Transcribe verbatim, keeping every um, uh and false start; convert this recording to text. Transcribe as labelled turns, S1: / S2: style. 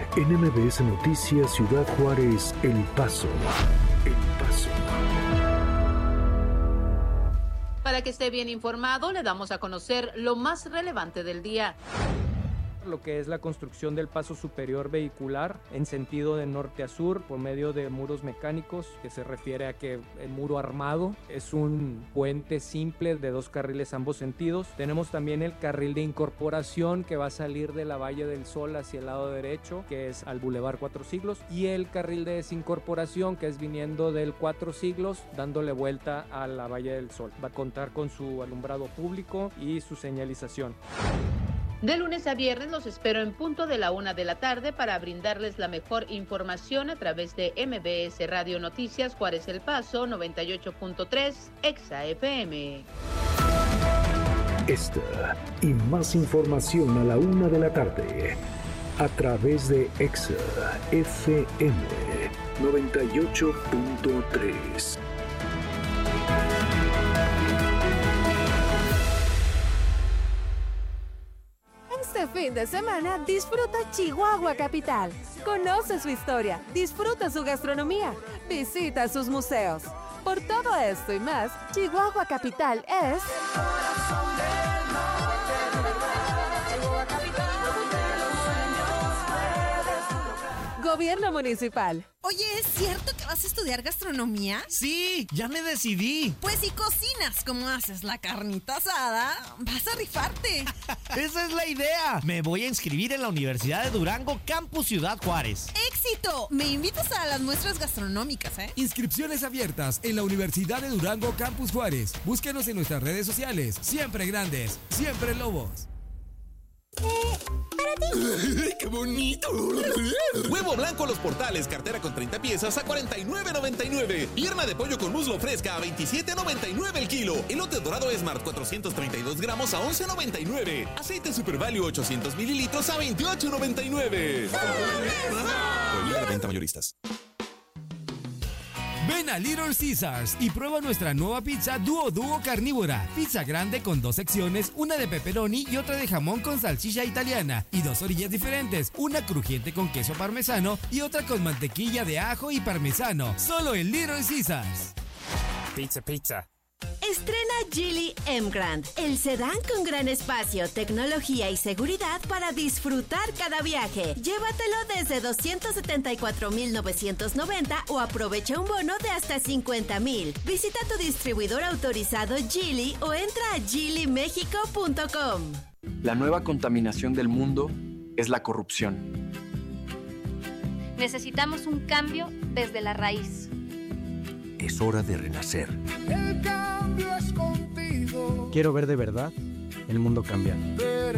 S1: En M B S Noticias Ciudad Juárez, El Paso. El Paso.
S2: Para que esté bien informado, le damos a conocer lo más relevante del día.
S3: Lo que es la construcción del paso superior vehicular en sentido de norte a sur por medio de muros mecánicos, que se refiere a que el muro armado es un puente simple de dos carriles ambos sentidos. Tenemos también el carril de incorporación que va a salir de la Valle del Sol hacia el lado derecho, que es al Boulevard Cuatro Siglos, y el carril de desincorporación que es viniendo del Cuatro Siglos dándole vuelta a la Valle del Sol. Va a contar con su alumbrado público y su señalización.
S2: De lunes a viernes los espero en punto de la una de la tarde para brindarles la mejor información a través de M B S Radio Noticias Juárez El Paso noventa y ocho punto tres Exa F M.
S1: Esta y más información a la una de la tarde a través de Exa F M noventa y ocho punto tres.
S4: Este fin de semana disfruta Chihuahua Capital. Conoce su historia, disfruta su gastronomía, visita sus museos. Por todo esto y más, Chihuahua Capital es... Gobierno Municipal.
S5: Oye, ¿es cierto que vas a estudiar gastronomía?
S6: Sí, ya me decidí.
S5: Pues si cocinas como haces la carnita asada, vas a rifarte.
S6: Esa es la idea. Me voy a inscribir en la Universidad de Durango, Campus Ciudad Juárez.
S5: ¡Éxito! Me invitas a las muestras gastronómicas, ¿eh?
S7: Inscripciones abiertas en la Universidad de Durango, Campus Juárez. Búsquenos en nuestras redes sociales. Siempre grandes, siempre lobos.
S8: Eh, para ti.
S9: ¡Qué bonito! Huevo blanco Los Portales, cartera con treinta piezas a cuarenta y nueve noventa y nueve. Pierna de pollo con muslo fresca a veintisiete noventa y nueve el kilo. Elote dorado Smart cuatrocientos treinta y dos gramos a once noventa y nueve. Aceite Super Value ochocientos mililitros a veintiocho noventa y nueve. Prohibida la venta mayoristas.
S7: Ven a Little Caesars y prueba nuestra nueva pizza Duo Duo carnívora. Pizza grande con dos secciones, una de pepperoni y otra de jamón con salchicha italiana. Y dos orillas diferentes, una crujiente con queso parmesano y otra con mantequilla de ajo y parmesano. Solo en Little Caesars.
S10: Pizza, pizza.
S11: Estrena Geely M-Grand, el sedán con gran espacio, tecnología y seguridad para disfrutar cada viaje. Llévatelo desde doscientos setenta y cuatro mil novecientos noventa o aprovecha un bono de hasta cincuenta mil. Visita tu distribuidor autorizado Geely o entra a geely mexico punto com.
S12: La nueva contaminación del mundo es la corrupción.
S13: Necesitamos un cambio desde la raíz.
S14: Es hora de renacer.
S15: El cambio es contigo.
S16: Quiero ver de verdad el mundo cambiar.